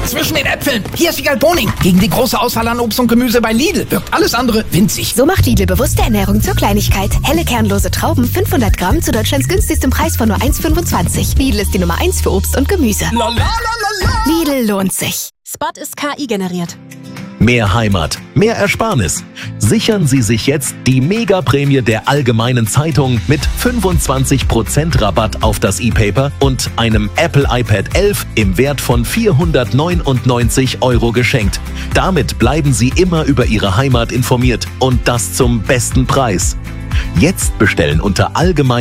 zwischen den Äpfeln. Hier ist Egal Boning. Gegen die große Auswahl an Obst und Gemüse bei Lidl wirkt alles andere winzig. So macht Lidl bewusste Ernährung zur Kleinigkeit. Helle kernlose Trauben 500 Gramm zu Deutschlands günstigstem Preis von nur 1,25. Lidl ist die Nummer 1 für Obst und Gemüse. Lidl lohnt sich. Spot ist KI generiert. Mehr Heimat, mehr Ersparnis. Sichern Sie sich jetzt die Mega-Prämie der Allgemeinen Zeitung mit 25% Rabatt auf das E-Paper und einem Apple iPad 11 im Wert von 499 € geschenkt. Damit bleiben Sie immer über Ihre Heimat informiert und das zum besten Preis. Jetzt bestellen unter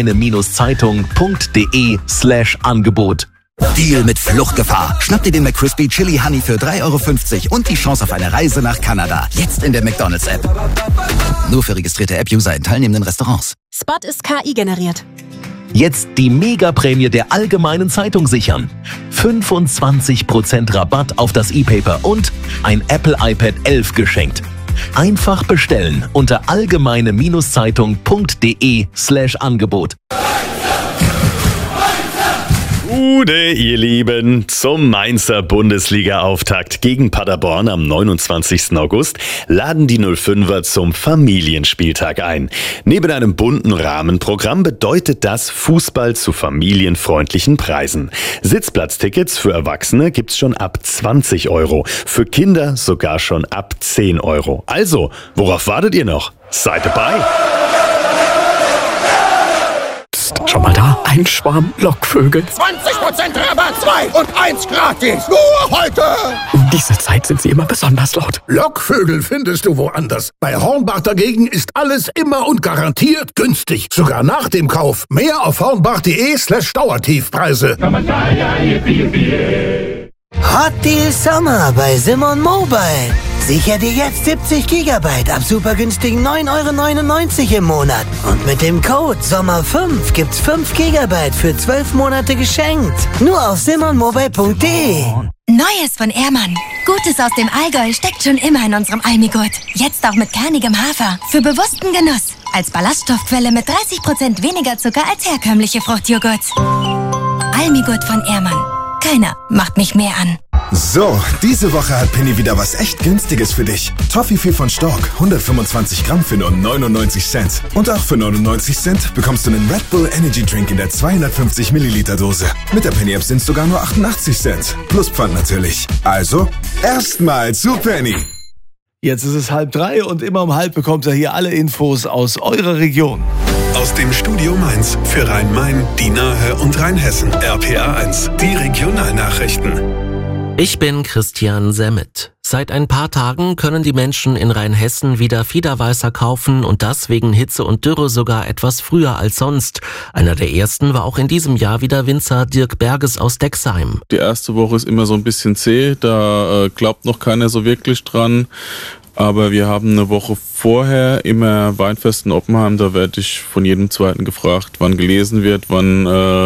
allgemeine-zeitung.de/Angebot. Deal mit Fluchtgefahr. Schnapp dir den McCrispy Chili Honey für 3,50 € und die Chance auf eine Reise nach Kanada. Jetzt in der McDonald's-App. Nur für registrierte App-User in teilnehmenden Restaurants. Spot ist KI generiert. Jetzt die Mega-Prämie der Allgemeinen Zeitung sichern. 25% Rabatt auf das E-Paper und ein Apple iPad 11 geschenkt. Einfach bestellen unter allgemeine-zeitung.de/Angebot. Gute, ihr Lieben, zum Mainzer Bundesliga-Auftakt gegen Paderborn am 29. August laden die 05er zum Familienspieltag ein. Neben einem bunten Rahmenprogramm bedeutet das Fußball zu familienfreundlichen Preisen. Sitzplatztickets für Erwachsene gibt's schon ab 20 €, für Kinder sogar schon ab 10 €. Also, worauf wartet ihr noch? Seid dabei! Schau mal da, ein Schwarm Lockvögel. 20% Rabatt, 2 und 1 gratis. Nur heute. Um diese Zeit sind sie immer besonders laut. Lockvögel findest du woanders. Bei Hornbach dagegen ist alles immer und garantiert günstig. Sogar nach dem Kauf. Mehr auf hornbach.de/Dauertiefpreise. Hot Deal Sommer bei Simon Mobile. Sicher dir jetzt 70 GB ab super günstigen 9,99 € im Monat. Und mit dem Code SOMMER5 gibt's 5 GB für 12 Monate geschenkt. Nur auf simonmobile.de. Neues von Ehrmann. Gutes aus dem Allgäu steckt schon immer in unserem Almigurt. Jetzt auch mit kernigem Hafer. Für bewussten Genuss. Als Ballaststoffquelle mit 30% weniger Zucker als herkömmliche Fruchtjoghurt. Almigurt von Ehrmann. Keiner macht mich mehr an. So, diese Woche hat Penny wieder was echt Günstiges für dich. Toffifee von Stork, 125 Gramm für nur 99 Cent. Und auch für 99 Cent bekommst du einen Red Bull Energy Drink in der 250 Milliliter Dose. Mit der Penny App sind es sogar nur 88 Cent. Plus Pfand natürlich. Also, erstmal zu Penny. Jetzt ist es 2:30 und immer um 2:30 bekommt ihr hier alle Infos aus eurer Region. Aus dem Studio Mainz für Rhein-Main, die Nahe und Rheinhessen. RPA 1, die Regionalnachrichten. Ich bin Christian Semmet. Seit ein paar Tagen können die Menschen in Rheinhessen wieder Fiederweißer kaufen und das wegen Hitze und Dürre sogar etwas früher als sonst. Einer der ersten war auch in diesem Jahr wieder Winzer Dirk Berges aus Dexheim. Die erste Woche ist immer so ein bisschen zäh, da glaubt noch keiner so wirklich dran. Aber wir haben eine Woche vorher immer Weinfest in Oppenheim, da werde ich von jedem Zweiten gefragt, wann gelesen wird, wann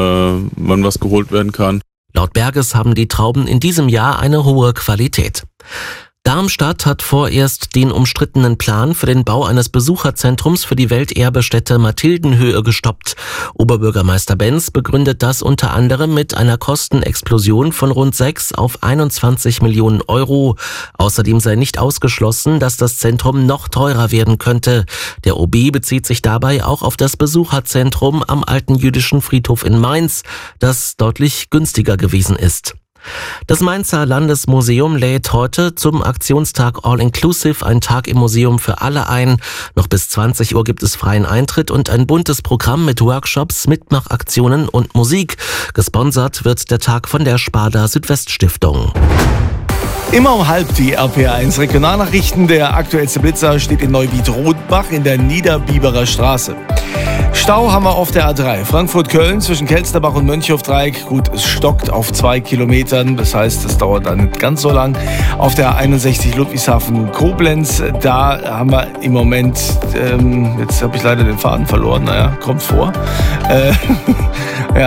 was geholt werden kann. Laut Berges haben die Trauben in diesem Jahr eine hohe Qualität. Darmstadt hat vorerst den umstrittenen Plan für den Bau eines Besucherzentrums für die Welterbestätte Mathildenhöhe gestoppt. Oberbürgermeister Benz begründet das unter anderem mit einer Kostenexplosion von rund 6 auf 21 Millionen €. Außerdem sei nicht ausgeschlossen, dass das Zentrum noch teurer werden könnte. Der OB bezieht sich dabei auch auf das Besucherzentrum am alten jüdischen Friedhof in Mainz, das deutlich günstiger gewesen ist. Das Mainzer Landesmuseum lädt heute zum Aktionstag All Inclusive, ein Tag im Museum für alle ein. Noch bis 20 Uhr gibt es freien Eintritt und ein buntes Programm mit Workshops, Mitmachaktionen und Musik. Gesponsert wird der Tag von der Sparda Südweststiftung. Immer um 2:30 die RPA1 Regionalnachrichten. Der aktuellste Blitzer steht in Neuwied-Rodenbach in der Niederbiberer Straße. Stau haben wir auf der A3. Frankfurt-Köln zwischen Kelsterbach und Mönchhof-Dreieck. Gut, es stockt auf 2 Kilometern. Das heißt, es dauert dann nicht ganz so lang. Auf der 61 Ludwigshafen-Koblenz, da haben wir im Moment, jetzt habe ich leider den Faden verloren. Naja, kommt vor. Ja,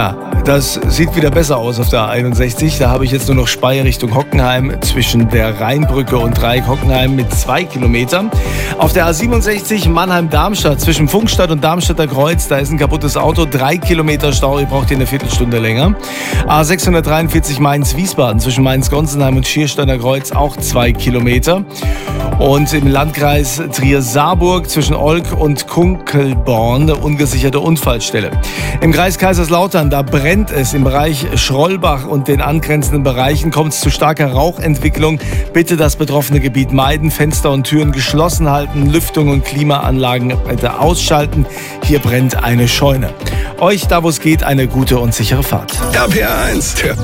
Das sieht wieder besser aus auf der A61. Da habe ich jetzt nur noch Speyer Richtung Hockenheim zwischen der Rheinbrücke und Dreieck Hockenheim mit 2 Kilometern. Auf der A67 Mannheim-Darmstadt zwischen Funkstadt und Darmstadter Kreuz, da ist ein kaputtes Auto, 3 Kilometer Stau, ihr braucht hier eine Viertelstunde länger. A643 Mainz-Wiesbaden zwischen Mainz-Gonsenheim und Schiersteiner Kreuz auch 2 Kilometer. Und im Landkreis Trier-Saarburg zwischen Olk und Kunkelborn eine ungesicherte Unfallstelle. Im Kreis Kaiserslautern, da brennt es. Im Bereich Schrollbach und den angrenzenden Bereichen kommt es zu starker Rauchentwicklung. Bitte das betroffene Gebiet meiden, Fenster und Türen geschlossen halten, Lüftung und Klimaanlagen bitte ausschalten. Hier brennt eine Scheune. Euch, da wo es geht, eine gute und sichere Fahrt. RPA 1, der